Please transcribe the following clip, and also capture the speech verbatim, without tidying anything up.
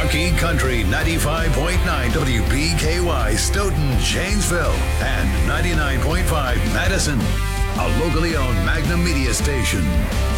Talkie Country ninety-five point nine W P K Y Stoughton, Janesville, and ninety-nine point five Madison. A locally owned Magnum Media station.